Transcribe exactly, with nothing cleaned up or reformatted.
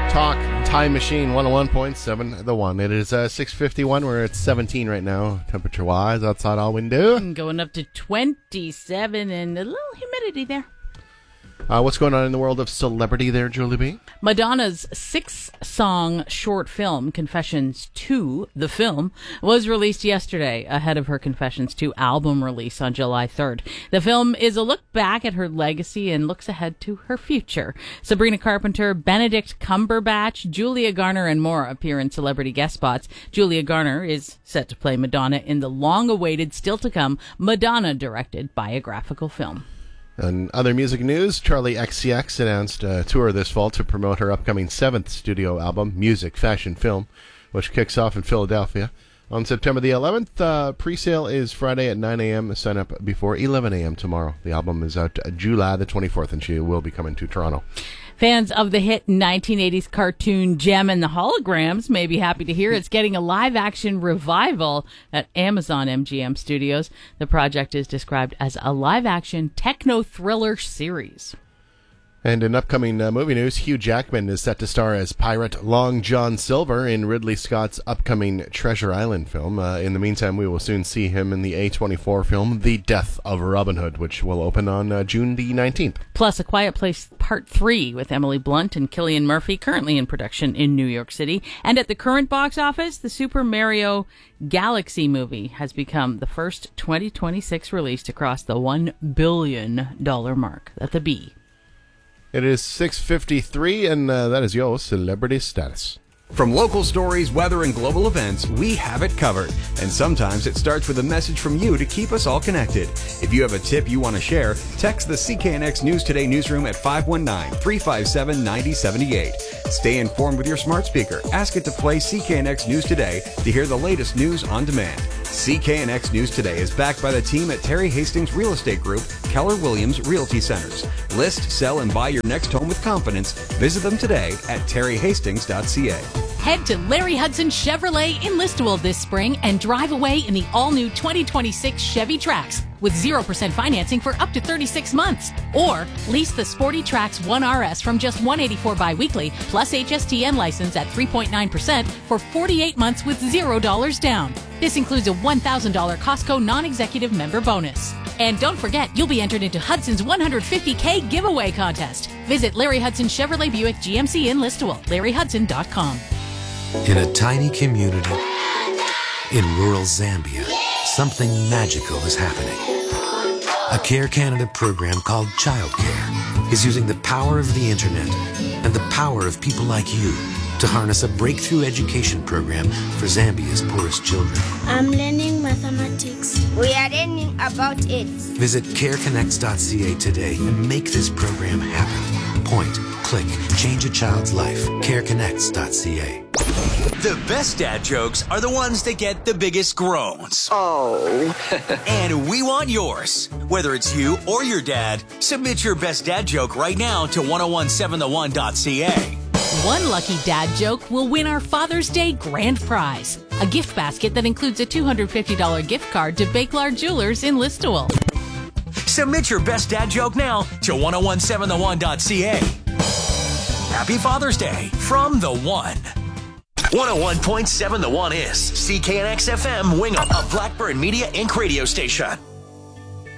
Talk Time Machine one oh one point seven The One. It is uh, six fifty-one. We're at seventeen right now, temperature wise. Outside, all we can do. Going up to twenty-seven and a little humidity there. Uh, what's going on in the world of celebrity there, Julie B? Madonna's six-song short film, Confessions two, the film, was released yesterday ahead of her Confessions two album release on July third. The film is a look back at her legacy and looks ahead to her future. Sabrina Carpenter, Benedict Cumberbatch, Julia Garner, and more appear in celebrity guest spots. Julia Garner is set to play Madonna in the long-awaited, still-to-come, Madonna-directed biographical film. In other music news, Charli X C X announced a tour this fall to promote her upcoming seventh studio album, Music, Fashion, Film, which kicks off in Philadelphia on September the eleventh. Uh, pre-sale is Friday at nine a.m. Sign up before eleven a.m. tomorrow. The album is out July the twenty-fourth, and she will be coming to Toronto. Fans of the hit nineteen eighties cartoon Jem and the Holograms may be happy to hear it's getting a live-action revival at Amazon M G M Studios. The project is described as a live-action techno-thriller series. And in upcoming uh, movie news, Hugh Jackman is set to star as pirate Long John Silver in Ridley Scott's upcoming Treasure Island film. Uh, in the meantime, we will soon see him in the A twenty-four film The Death of Robin Hood, which will open on uh, June the nineteenth. Plus, A Quiet Place Part three with Emily Blunt and Cillian Murphy, currently in production in New York City. And at the current box office, the Super Mario Galaxy movie has become the first twenty twenty-six release to cross the one billion dollars mark. That's a B. It is six fifty-three, and uh, that is your celebrity status. From local stories, weather, and global events, we have it covered. And sometimes it starts with a message from you to keep us all connected. If you have a tip you want to share, text the C K N X News Today newsroom at five one nine, three five seven, nine zero seven eight. Stay informed with your smart speaker. Ask it to play C K N X News Today to hear the latest news on demand. C K N X News Today is backed by the team at Terry Hastings Real Estate Group, Keller Williams Realty Centers. List, sell, and buy your next home with confidence. Visit them today at terry hastings dot c a. Head to Larry Hudson Chevrolet in Listowel this spring and drive away in the all-new twenty twenty-six Chevy Trax with zero percent financing for up to thirty-six months. Or lease the Sporty Trax one R S from just one hundred eighty-four dollars biweekly plus H S T N license at three point nine percent for forty-eight months with zero dollars down. This includes a one thousand dollars Costco non-executive member bonus. And don't forget, you'll be entered into Hudson's one hundred fifty thousand dollars giveaway contest. Visit Larry Hudson Chevrolet Buick G M C in Listowel, larry hudson dot com. In a tiny community in rural Zambia, something magical is happening. A Care Canada program called Child Care is using the power of the internet and the power of people like you to harness a breakthrough education program for Zambia's poorest children. I'm learning mathematics. We are learning about it. Visit care connects dot c a today and make this program happen. Point, click, change a child's life. care connects dot c a. The best dad jokes are the ones that get the biggest groans. Oh. And we want yours. Whether it's you or your dad, submit your best dad joke right now to ten seventeen the one dot c a. One lucky dad joke will win our Father's Day grand prize, a gift basket that includes a two hundred fifty dollars gift card to Bakelard Jewelers in Listowel. Submit your best dad joke now to ten seventeen the one dot c a. Happy Father's Day from The One. one oh one point seven The One is C K N X F M Wingham, a Blackburn Media Incorporated radio station.